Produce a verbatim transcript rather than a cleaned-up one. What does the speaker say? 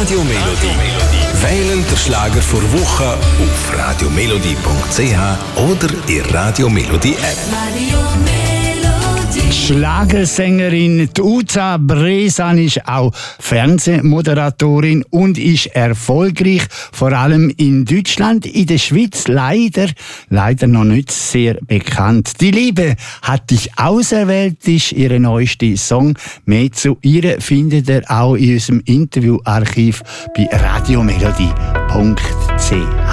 Radio Melodie. Wählen der Schlager vor Woche auf radiomelodie punkt c h oder in Radio Melodie App. Schlagersängerin Uza Bresan ist auch Fernsehmoderatorin und ist erfolgreich, vor allem in Deutschland. In der Schweiz leider, leider noch nicht sehr bekannt. Die Liebe hat dich auserwählt ist ihre neueste Song. Mehr zu ihr findet ihr auch in unserem Interviewarchiv bei radiomelodie punkt c h.